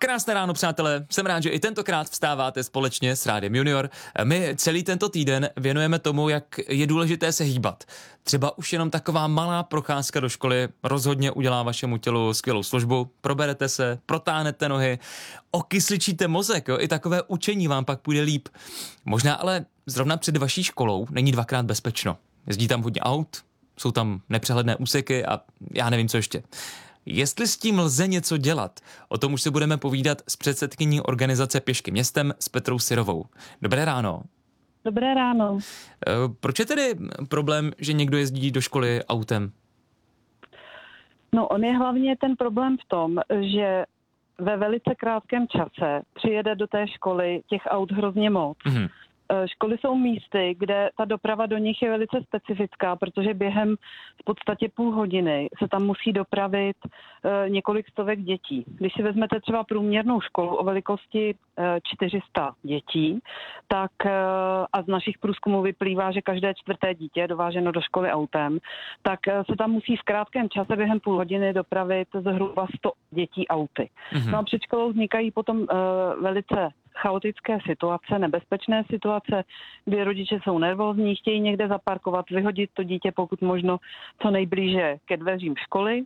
Krásné ráno, přátelé. Jsem rád, že i tentokrát vstáváte společně s Rádiem Junior. My celý tento týden věnujeme tomu, jak je důležité se hýbat. Třeba už jenom taková malá procházka do školy rozhodně udělá vašemu tělu skvělou službu. Proberete se, protáhnete nohy, okysličíte mozek, jo? I takové učení vám pak půjde líp. Možná ale zrovna před vaší školou není dvakrát bezpečno. Jezdí tam hodně aut, jsou tam nepřehledné úseky a já nevím, co ještě. Jestli s tím lze něco dělat, o tom už si budeme povídat s předsedkyní organizace Pěšky městem s Petrou Syrovou. Dobré ráno. Dobré ráno. Proč je tedy problém, že někdo jezdí do školy autem? No, on je hlavně ten problém v tom, že ve velice krátkém čase přijede do té školy těch aut hrozně moc. Mm-hmm. Školy jsou místy, kde ta doprava do nich je velice specifická, protože během v podstatě půl hodiny se tam musí dopravit několik stovek dětí. Když si vezmete třeba průměrnou školu o velikosti 400 dětí, tak a z našich průzkumů vyplývá, že každé čtvrté dítě je dováženo do školy autem, tak se tam musí v krátkém čase během půl hodiny dopravit zhruba 100 dětí auty. Mm-hmm. No a před školou vznikají potom velice chaotické situace, nebezpečné situace, kdy rodiče jsou nervózní, chtějí někde zaparkovat, vyhodit to dítě pokud možno co nejblíže ke dveřím školy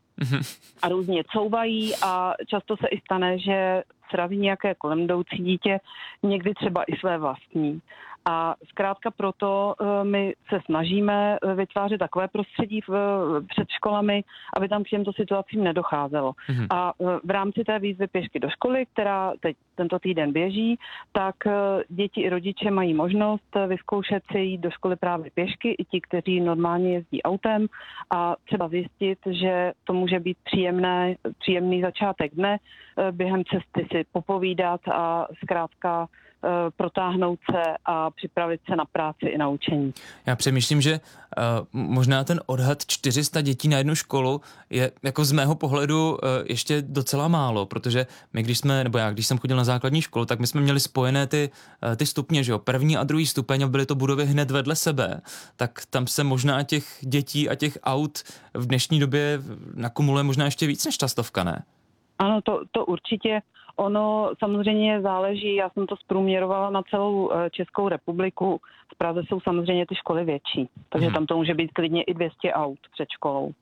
a různě couvají a často se i stane, že srazí nějaké kolem jdoucí dítě, někdy třeba i své vlastní. A zkrátka proto my se snažíme vytvářet takové prostředí před školami, aby tam k těmto situacím nedocházelo. Mm-hmm. A v rámci té výzvy Pěšky do školy, která teď tento týden běží, tak děti i rodiče mají možnost vyzkoušet si jít do školy právě pěšky, i ti, kteří normálně jezdí autem a třeba zjistit, že to může být příjemný začátek dne, během cesty si popovídat a zkrátka protáhnout se a připravit se na práci i na učení. Já přemýšlím, že možná ten odhad 400 dětí na jednu školu je jako z mého pohledu ještě docela málo, protože my když jsem chodil na základní školu, tak my jsme měli spojené ty stupně, že jo, první a druhý stupeň a byly to budovy hned vedle sebe, tak tam se možná těch dětí a těch aut v dnešní době nakumuluje možná ještě víc než ta stovka, ne? Ano, to určitě. Ono samozřejmě záleží, já jsem to zprůměrovala na celou Českou republiku. V Praze jsou samozřejmě ty školy větší, takže tam to může být klidně i 200 aut před školou.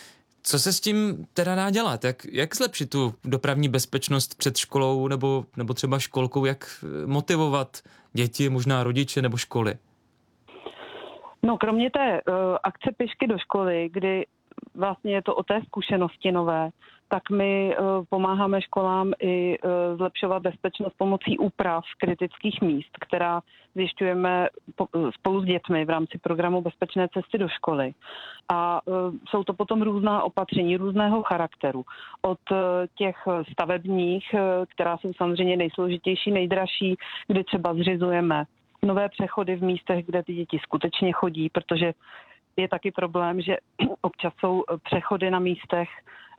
Co se s tím teda dá dělat? Jak zlepšit tu dopravní bezpečnost před školou nebo třeba školkou? Jak motivovat děti, možná rodiče nebo školy? No, kromě té akce Pěšky do školy, kdy vlastně je to o té zkušenosti nové, tak my pomáháme školám i zlepšovat bezpečnost pomocí úprav kritických míst, která zjišťujeme spolu s dětmi v rámci programu Bezpečné cesty do školy. A jsou to potom různá opatření různého charakteru. Od těch stavebních, která jsou samozřejmě nejsložitější, nejdražší, kdy třeba zřizujeme nové přechody v místech, kde ty děti skutečně chodí, protože je taky problém, že občas jsou přechody na místech,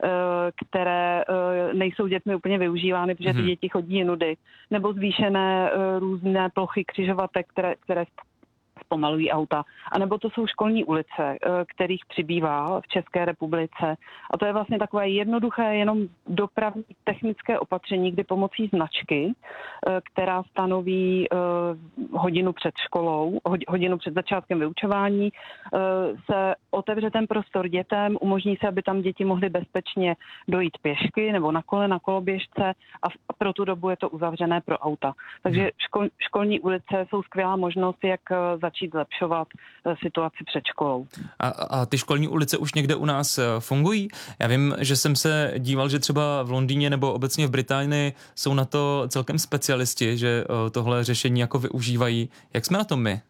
které nejsou dětmi úplně využívány, protože ty děti chodí jinudy, nebo zvýšené různé plochy křižovatek, které zpomalují auta. A nebo to jsou školní ulice, kterých přibývá v České republice. A to je vlastně takové jednoduché, jenom dopravní technické opatření, kdy pomocí značky, která stanoví hodinu před školou, hodinu před začátkem vyučování, se otevře ten prostor dětem, umožní se, aby tam děti mohly bezpečně dojít pěšky nebo na kole, na koloběžce a pro tu dobu je to uzavřené pro auta. Takže školní ulice jsou skvělá možnost, jak začít zlepšovat situaci před školou. A ty školní ulice už někde u nás fungují? Já vím, že jsem se díval, že třeba v Londýně nebo obecně v Británii jsou na to celkem specialisti, že tohle řešení jako využívají. Jak jsme na tom my?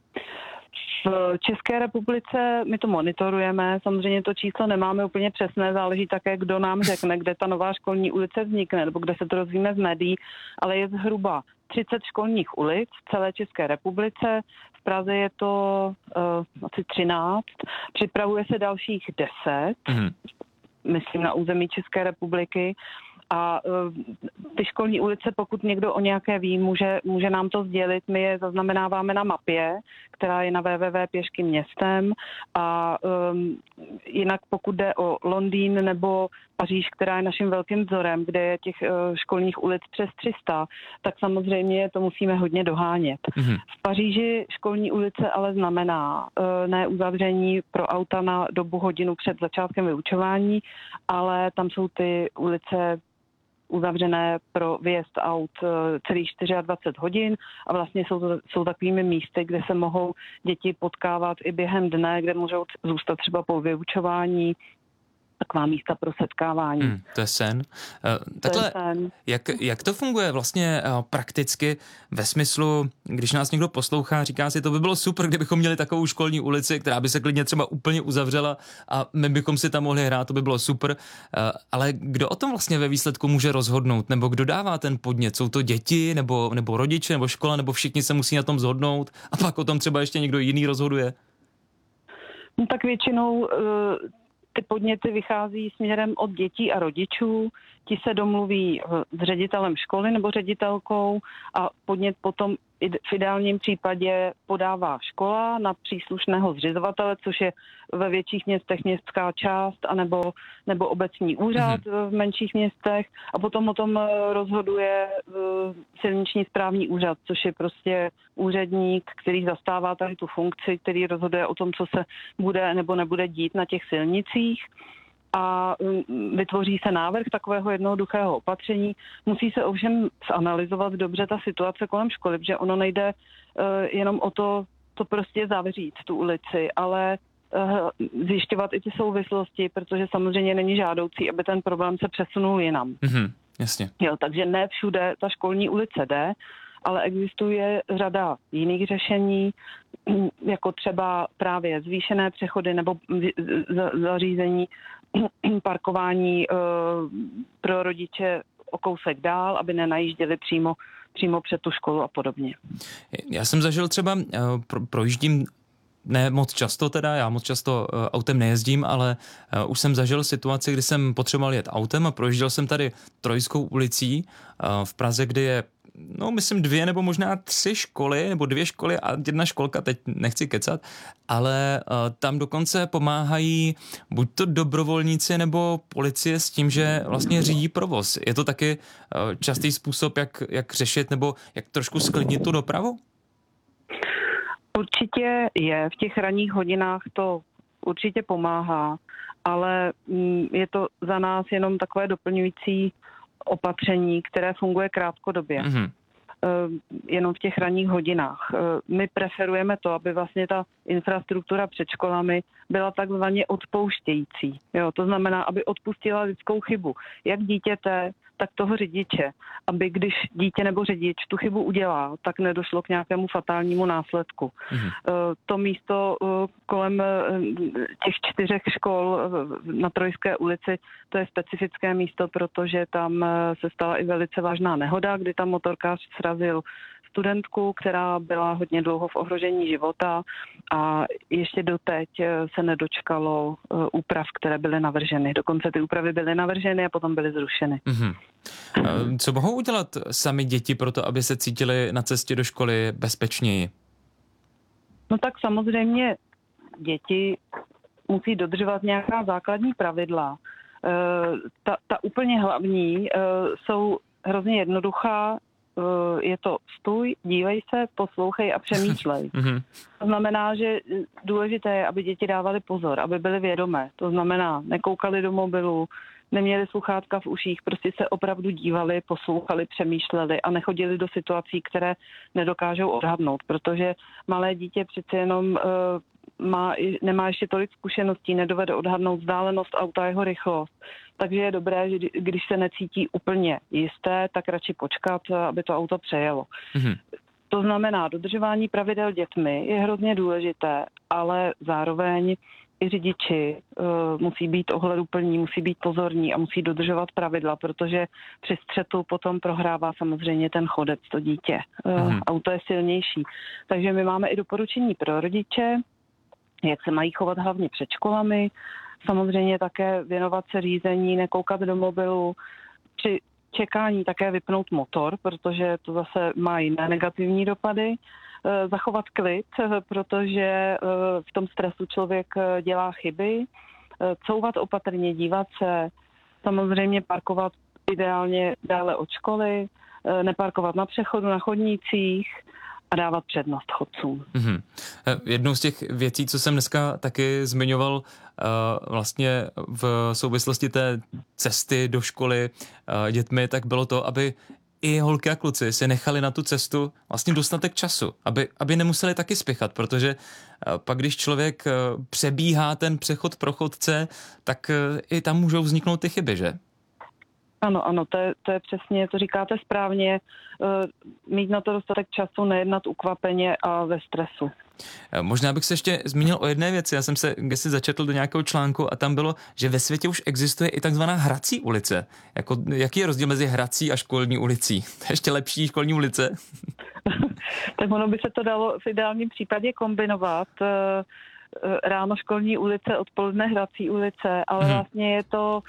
V České republice my to monitorujeme, samozřejmě to číslo nemáme úplně přesné, záleží také, kdo nám řekne, kde ta nová školní ulice vznikne, nebo kde se to dozvíme z médií, ale je zhruba 30 školních ulic v celé České republice, v Praze je to asi 13, připravuje se dalších 10, myslím na území České republiky. A ty školní ulice, pokud někdo o nějaké ví, může nám to sdělit. My je zaznamenáváme na mapě, která je na www.pěšky městem. A jinak pokud jde o Londýn nebo Paříž, která je naším velkým vzorem, kde je těch školních ulic přes 300, tak samozřejmě to musíme hodně dohánět. V Paříži školní ulice ale znamená ne uzavření pro auta na dobu hodinu před začátkem vyučování, ale tam jsou ty ulice uzavřené pro vyjezd aut celých 24 hodin a vlastně jsou takovými místy, kde se mohou děti potkávat i během dne, kde můžou zůstat třeba po vyučování, taková místa pro setkávání. To je sen. Takhle, jak to funguje vlastně prakticky ve smyslu, když nás někdo poslouchá, říká si, to by bylo super, kdybychom měli takovou školní ulici, která by se klidně třeba úplně uzavřela a my bychom si tam mohli hrát, to by bylo super. Ale kdo o tom vlastně ve výsledku může rozhodnout? Nebo kdo dává ten podnět? Jsou to děti, nebo rodiče, nebo škola, nebo všichni se musí na tom shodnout a pak o tom třeba ještě někdo jiný rozhoduje? No, tak většinou ty podněty vychází směrem od dětí a rodičů. Ti se domluví s ředitelem školy nebo ředitelkou a podnět potom v ideálním případě podává škola na příslušného zřizovatele, což je ve větších městech městská část nebo obecní úřad v menších městech a potom o tom rozhoduje silniční správní úřad, což je prostě úředník, který zastává tady tu funkci, který rozhoduje o tom, co se bude nebo nebude dít na těch silnicích. A vytvoří se návrh takového jednoduchého opatření. Musí se ovšem zanalyzovat dobře ta situace kolem školy, protože ono nejde jenom o to prostě zavřít tu ulici, ale zjišťovat i ty souvislosti, protože samozřejmě není žádoucí, aby ten problém se přesunul jinam. Jasně. Jo, takže ne všude ta školní ulice jde, ale existuje řada jiných řešení, jako třeba právě zvýšené přechody nebo zařízení parkování pro rodiče o kousek dál, aby nenajížděli přímo před tu školu a podobně. Já jsem zažil třeba, projíždím ne moc často teda, já moc často autem nejezdím, ale už jsem zažil situaci, kdy jsem potřeboval jet autem a projížděl jsem tady Trojskou ulicí v Praze, kde je myslím 2 nebo možná 3 školy, nebo 2 školy a 1 školka, teď nechci kecat, ale tam dokonce pomáhají buď to dobrovolníci nebo policie s tím, že vlastně řídí provoz. Je to taky častý způsob, jak řešit nebo jak trošku sklidnit tu dopravu? Určitě je, v těch ranních hodinách to určitě pomáhá, ale je to za nás jenom takové doplňující opatření, které funguje krátkodobě. Jenom v těch ranních hodinách. My preferujeme to, aby vlastně ta infrastruktura před školami byla takzvaně odpouštějící. Jo, to znamená, aby odpustila lidskou chybu. Jak dítěte, tak toho řidiče. Aby když dítě nebo řidič tu chybu udělá, tak nedošlo k nějakému fatálnímu následku. To místo kolem těch 4 škol na Trojské ulici, to je specifické místo, protože tam se stala i velice vážná nehoda, kdy tam motorkář srazil studentku, která byla hodně dlouho v ohrožení života a ještě doteď se nedočkalo úprav, které byly navrženy. Dokonce ty úpravy byly navrženy a potom byly zrušeny. Co mohou udělat sami děti pro to, aby se cítili na cestě do školy bezpečněji? No tak samozřejmě děti musí dodržovat nějaká základní pravidla. Ta úplně hlavní jsou hrozně jednoduchá. Je to stůj, dívej se, poslouchej a přemýšlej. To znamená, že důležité je, aby děti dávali pozor, aby byly vědomé. To znamená, nekoukali do mobilu, neměli sluchátka v uších, prostě se opravdu dívali, poslouchali, přemýšleli a nechodili do situací, které nedokážou odhadnout, protože malé dítě přece jenom nemá ještě tolik zkušeností, nedovede odhadnout vzdálenost auta, jeho rychlost. Takže je dobré, že když se necítí úplně jisté, tak radši počkat, aby to auto přejelo. To znamená, dodržování pravidel dětmi je hrozně důležité, ale zároveň i řidiči musí být ohleduplní, musí být pozorní a musí dodržovat pravidla, protože při střetu potom prohrává samozřejmě ten chodec, to dítě. Auto je silnější. Takže my máme i doporučení pro rodiče, jak se mají chovat hlavně před školami, samozřejmě také věnovat se řízení, nekoukat do mobilu, při čekání také vypnout motor, protože to zase má jiné negativní dopady, zachovat klid, protože v tom stresu člověk dělá chyby, couvat opatrně, dívat se, samozřejmě parkovat ideálně dále od školy, neparkovat na přechodu, na chodnících a dávat přednost chodcům. Jednou z těch věcí, co jsem dneska taky zmiňoval vlastně v souvislosti té cesty do školy dětmi, tak bylo to, aby i holky a kluci si nechali na tu cestu vlastně dostatek času, aby nemuseli taky spěchat, protože pak, když člověk přebíhá ten přechod pro chodce, tak i tam můžou vzniknout ty chyby, že? Ano, to je přesně, to říkáte správně, mít na to dostatek času, nejednat ukvapeně a ve stresu. Možná bych se ještě zmínil o jedné věci. Já jsem se kdysi začetl do nějakého článku a tam bylo, že ve světě už existuje i takzvaná hrací ulice. Jaký je rozdíl mezi hrací a školní ulicí? To je ještě lepší školní ulice? Tak ono by se to dalo v ideálním případě kombinovat. Ráno školní ulice, odpoledne hrací ulice, ale vlastně je to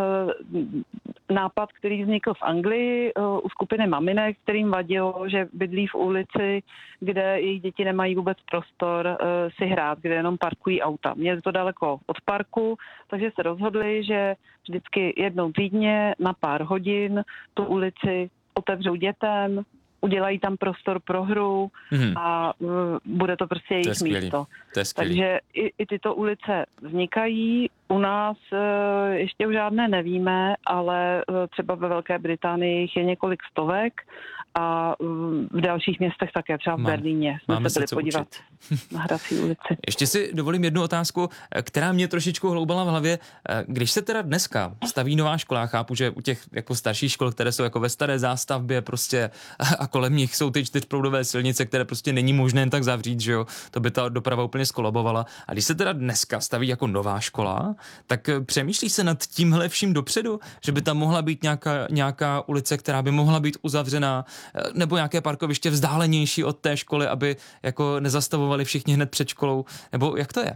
nápad, který vznikl v Anglii u skupiny maminek, kterým vadilo, že bydlí v ulici, kde jejich děti nemají vůbec prostor si hrát, kde jenom parkují auta. Mě to daleko od parku, takže se rozhodli, že vždycky jednou týdně na pár hodin tu ulici otevřou dětem, udělají tam prostor pro hru a bude to prostě jejich místo. Takže i tyto ulice vznikají. U nás ještě o žádné nevíme, ale třeba ve Velké Británii jich je několik stovek a v dalších městech také, třeba v Berlíně jsme se byli podívat na hrací ulici. Ještě si dovolím jednu otázku, která mě trošičku hloubala v hlavě. Když se teda dneska staví nová škola, chápu, že u těch jako starších škol, které jsou jako ve staré zástavbě prostě a kolem nich jsou ty 4proudové silnice, které prostě není možné jen tak zavřít, že jo, to by ta doprava úplně skolabovala. A když se teda dneska staví jako nová škola, tak přemýšlí se nad tímhle vším dopředu, že by tam mohla být nějaká ulice, která by mohla být uzavřená, nebo nějaké parkoviště vzdálenější od té školy, aby jako nezastavovali všichni hned před školou, nebo jak to je?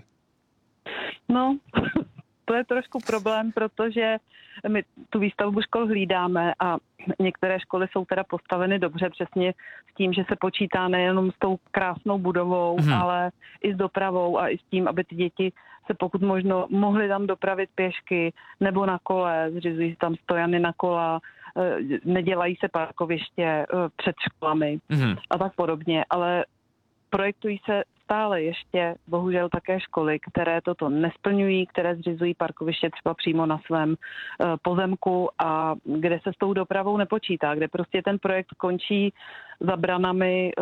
No, to je trošku problém, protože my tu výstavbu škol hlídáme a některé školy jsou teda postaveny dobře, přesně s tím, že se počítá nejenom s tou krásnou budovou, ale i s dopravou a i s tím, aby ty děti se pokud možno mohly tam dopravit pěšky nebo na kole, zřizují se tam stojany na kola, nedělají se parkoviště před školami a tak podobně, ale projektují se stále ještě bohužel také školy, které toto nesplňují, které zřizují parkoviště třeba přímo na svém pozemku a kde se s tou dopravou nepočítá, kde prostě ten projekt končí za branami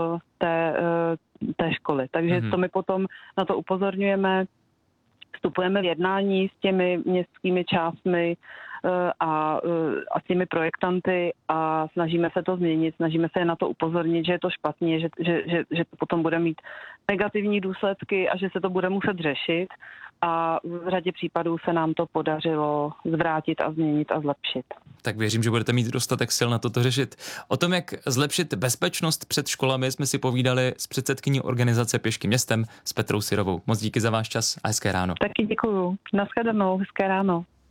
té školy. Takže to my potom na to upozorňujeme, vstupujeme v jednání s těmi městskými částmi a s těmi projektanty a snažíme se to změnit, snažíme se je na to upozornit, že je to špatně, že to potom bude mít negativní důsledky a že se to bude muset řešit a v řadě případů se nám to podařilo zvrátit a změnit a zlepšit. Tak věřím, že budete mít dostatek sil na toto řešit. O tom, jak zlepšit bezpečnost před školami, jsme si povídali s předsedkyní organizace Pěšky městem s Petrou Syrovou. Moc díky za váš čas a hezké ráno. Taky děkuju. Nashledanou, hezké ráno.